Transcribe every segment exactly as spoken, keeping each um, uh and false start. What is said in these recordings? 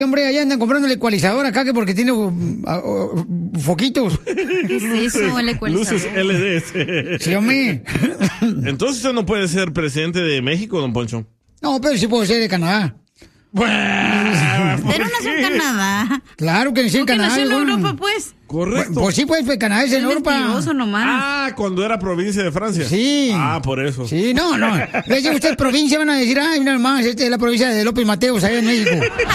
Hombre, allá andan comprando el ecualizador acá que porque tiene uh, uh, foquitos. ¿Qué es eso, el ecualizador? Luces L E D. Sí, hombre. Entonces usted no puede ser presidente de México, don Poncho. No, pero sí puedo ser de Canadá. Pero nació en Canadá. Claro que nací en ¿Por qué Canadá. nació en bueno. Europa, pues? Correcto. Pues sí, pues, pues Canadá es en Europa. Mentiroso nomás. Ah, cuando era provincia de Francia. Sí. Ah, por eso. Sí, no, no. Le dicen usted provincia, van a decir, ay, nada más, esta es la provincia de López Mateos, allá en México.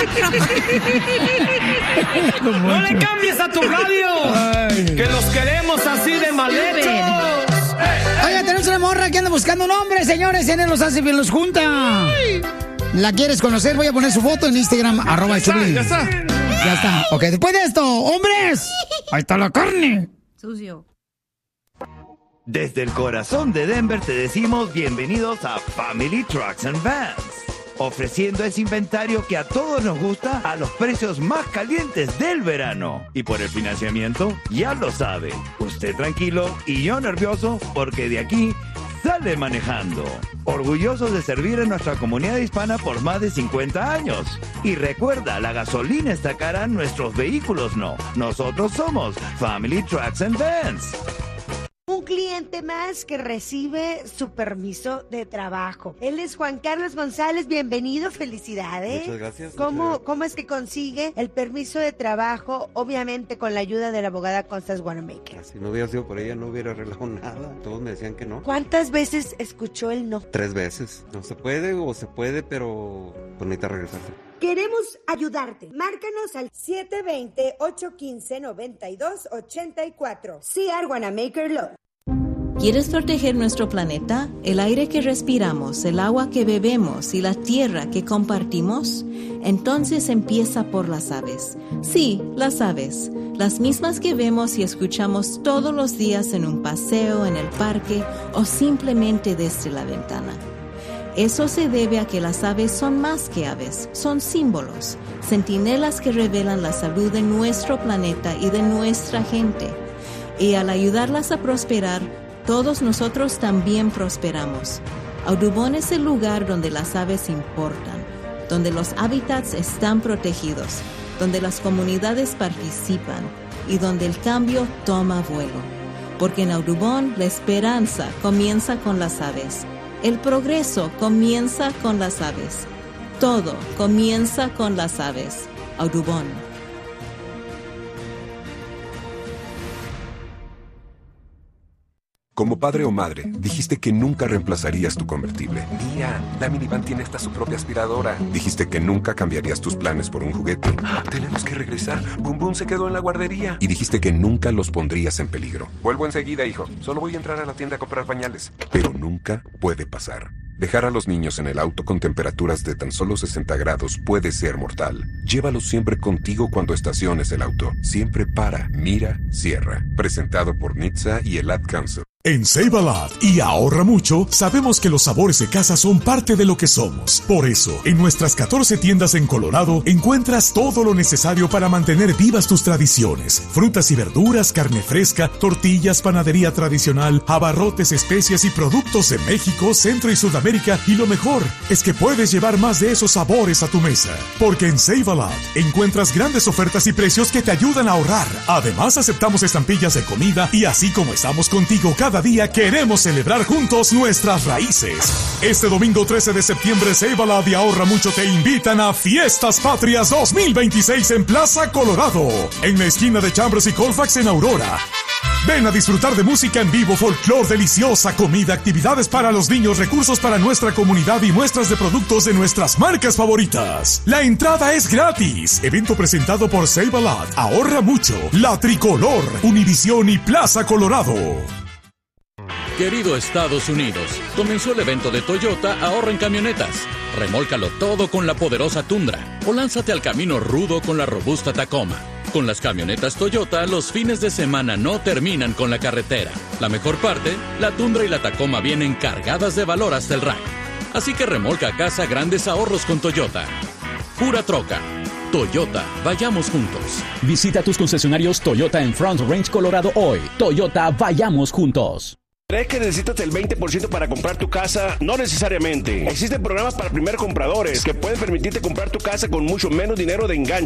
¡No le cambies a tu radio! Ay. ¡Que los queremos así de mal hechos! Oiga, tenemos una morra que anda buscando un hombre, señores, en él los hace bien, los junta. ¿La quieres conocer? Voy a poner su foto en Instagram, arroba el Choplin. Ya está. Ya está. Ok, después de esto, hombres, ahí está la carne. Sucio. Desde el corazón de Denver te decimos bienvenidos a Family Trucks and Vans, ofreciendo ese inventario que a todos nos gusta a los precios más calientes del verano. Y por el financiamiento, ya lo sabe, usted tranquilo y yo nervioso porque de aquí sale manejando. Orgullosos de servir a nuestra comunidad hispana por más de cincuenta años. Y recuerda, la gasolina está cara, nuestros vehículos no. Nosotros somos Family Trucks and Vans. Un cliente más que recibe su permiso de trabajo. Él es Juan Carlos González, bienvenido, felicidades. Muchas gracias. ¿Cómo, muchas gracias. ¿Cómo es que consigue el permiso de trabajo? Obviamente con la ayuda de la abogada Constance Wanamaker. Si no hubiera sido por ella, no hubiera arreglado nada. Todos me decían que no. ¿Cuántas veces escuchó el no? Tres veces. No se puede o se puede, pero pues necesita regresarse. Queremos ayudarte. Márcanos al siete dos cero, ocho uno cinco, nueve dos ocho cuatro. C R Wanamaker Law. ¿Quieres proteger nuestro planeta, el aire que respiramos, el agua que bebemos y la tierra que compartimos? Entonces empieza por las aves. Sí, las aves, las mismas que vemos y escuchamos todos los días en un paseo, en el parque o simplemente desde la ventana. Eso se debe a que las aves son más que aves, son símbolos, centinelas que revelan la salud de nuestro planeta y de nuestra gente. Y al ayudarlas a prosperar, todos nosotros también prosperamos. Audubon es el lugar donde las aves importan, donde los hábitats están protegidos, donde las comunidades participan y donde el cambio toma vuelo. Porque en Audubon la esperanza comienza con las aves. El progreso comienza con las aves. Todo comienza con las aves. Audubon. Como padre o madre, dijiste que nunca reemplazarías tu convertible. Mira, la minivan tiene hasta su propia aspiradora. Dijiste que nunca cambiarías tus planes por un juguete. Tenemos que regresar. Boom Boom se quedó en la guardería. Y dijiste que nunca los pondrías en peligro. Vuelvo enseguida, hijo. Solo voy a entrar a la tienda a comprar pañales. Pero nunca puede pasar. Dejar a los niños en el auto con temperaturas de tan solo sesenta grados puede ser mortal. Llévalos siempre contigo cuando estaciones el auto. Siempre para, mira, cierra. Presentado por N H T S A y el Ad Council. En Save a Lot y Ahorra Mucho, sabemos que los sabores de casa son parte de lo que somos. Por eso, en nuestras catorce tiendas en Colorado, encuentras todo lo necesario para mantener vivas tus tradiciones. Frutas y verduras, carne fresca, tortillas, panadería tradicional, abarrotes, especias y productos de México, Centro y Sudamérica. Y lo mejor es que puedes llevar más de esos sabores a tu mesa. Porque en Save a Lot encuentras grandes ofertas y precios que te ayudan a ahorrar. Además, aceptamos estampillas de comida y así como estamos contigo cada día, queremos celebrar juntos nuestras raíces. Este domingo trece de septiembre, Save a Lot y Ahorra Mucho te invitan a Fiestas Patrias dos mil veintiséis en Plaza Colorado, en la esquina de Chambers y Colfax en Aurora. Ven a disfrutar de música en vivo, folclor, deliciosa comida, actividades para los niños, recursos para nuestra comunidad y muestras de productos de nuestras marcas favoritas. La entrada es gratis. Evento presentado por Save a Lot, Ahorra Mucho, La Tricolor, Univisión y Plaza Colorado. Querido Estados Unidos, comenzó el evento de Toyota Ahorra en Camionetas. Remólcalo todo con la poderosa Tundra o lánzate al camino rudo con la robusta Tacoma. Con las camionetas Toyota, los fines de semana no terminan con la carretera. La mejor parte, la Tundra y la Tacoma vienen cargadas de valor hasta el rack. Así que remolca a casa grandes ahorros con Toyota. Pura troca. Toyota, vayamos juntos. Visita tus concesionarios Toyota en Front Range, Colorado hoy. Toyota, vayamos juntos. ¿Crees que necesitas el veinte por ciento para comprar tu casa? No necesariamente. Existen programas para primer compradores que pueden permitirte comprar tu casa con mucho menos dinero de enganche.